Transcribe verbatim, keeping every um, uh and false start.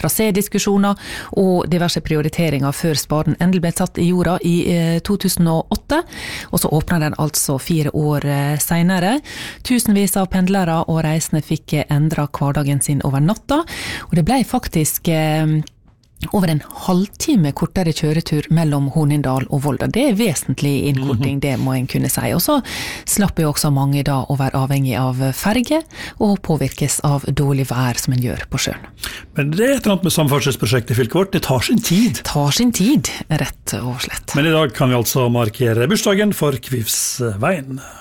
trasédiskusjoner og diverse prioriteringer før spaden endelig ble satt i jorda i to tusen og åtte, og så åpnet den altså fire år senere. Tusenvis av pendlere og reisende fikk endret hverdagen sin over natta, og det ble faktisk over en halvtime kortere kjøretur mellom Hornindal og Volda. Det er vesentlig innkorting, det må en kunne si. Og så slapp jo også mange da å være avhengig av ferge og påvirkes av dårlig vær som en gjør på sjøen. Men det er et eller annet med samferdselsprosjektet i fylket vårt. Det tar sin tid. Tar sin tid, rett og slett. Men i dag kan vi altså markere bursdagen for Kvivsveien.